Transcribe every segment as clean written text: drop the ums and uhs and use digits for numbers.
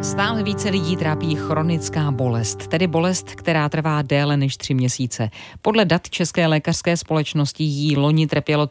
Stále více lidí trápí chronická bolest, tedy bolest, která trvá déle než 3 měsíce. Podle dat České lékařské společnosti jí loni trpělo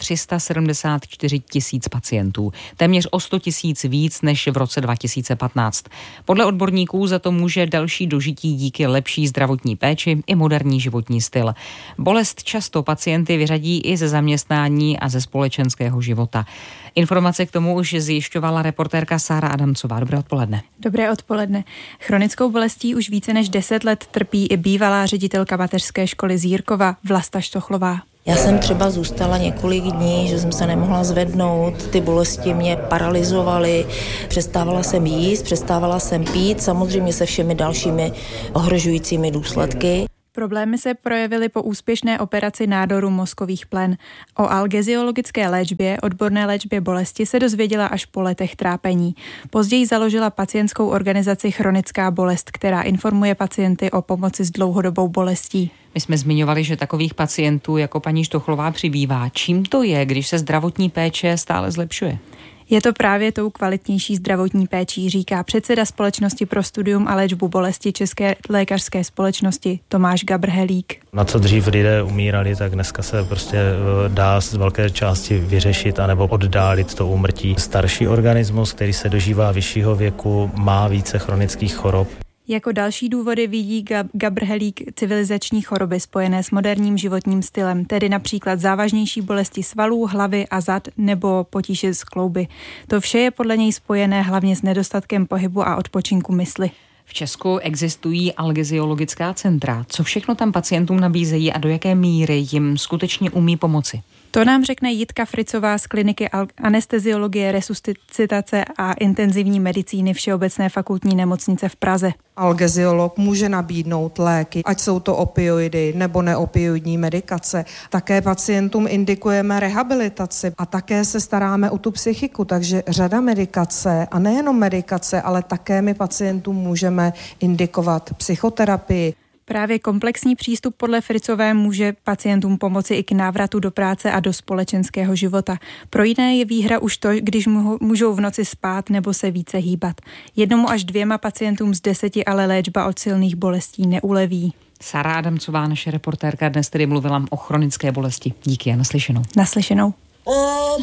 374 000 pacientů, téměř o 100 000 víc než v roce 2015. Podle odborníků za to může další dožití díky lepší zdravotní péči i moderní životní styl. Bolest často pacienty vyřadí i ze zaměstnání a ze společenského života. Informace k tomu už zjišťovala reportérka Sára Adamcová. Dobré odpoledne. Dobré odpoledne. Chronickou bolestí už více než 10 let trpí i bývalá ředitelka mateřské školy z Jirkova Vlasta Štochlová. Já jsem třeba zůstala několik dní, že jsem se nemohla zvednout, ty bolesti mě paralyzovaly, přestávala jsem jíst, přestávala jsem pít, samozřejmě se všemi dalšími ohrožujícími důsledky. Problémy se projevily po úspěšné operaci nádoru mozkových plen. O algeziologické léčbě, odborné léčbě bolesti se dozvěděla až po letech trápení. Později založila pacientskou organizaci Chronická bolest, která informuje pacienty o pomoci s dlouhodobou bolestí. My jsme zmiňovali, že takových pacientů jako paní Štochlová přibývá. Čím to je, když se zdravotní péče stále zlepšuje? Je to právě tou kvalitnější zdravotní péčí, říká předseda Společnosti pro studium a léčbu bolesti České lékařské společnosti Tomáš Gabrhelík. Na co dřív lidé umírali, tak dneska se prostě dá z velké části vyřešit anebo oddálit to úmrtí. Starší organismus, který se dožívá vyššího věku, má více chronických chorob. Jako další důvody vidí Gabrhelík civilizační choroby spojené s moderním životním stylem, tedy například závažnější bolesti svalů, hlavy a zad nebo potíže z klouby. To vše je podle něj spojené hlavně s nedostatkem pohybu a odpočinku mysli. V Česku existují algeziologická centra. Co všechno tam pacientům nabízejí a do jaké míry jim skutečně umí pomoci? To nám řekne Jitka Fricová z kliniky anesteziologie, resuscitace a intenzivní medicíny Všeobecné fakultní nemocnice v Praze. Algeziolog může nabídnout léky, ať jsou to opioidy nebo neopioidní medikace. Také pacientům indikujeme rehabilitaci a také se staráme o tu psychiku, takže řada medikace a nejenom medikace, ale také my pacientům můžeme indikovat psychoterapii. Právě komplexní přístup podle Fricové může pacientům pomoci i k návratu do práce a do společenského života. Pro jiné je výhra už to, když můžou v noci spát nebo se více hýbat. 1 až 2 pacientům z 10 ale léčba od silných bolestí neuleví. Sára Adamcová, naše reportérka, dnes tedy mluvila o chronické bolesti. Díky a naslyšenou. Naslyšenou.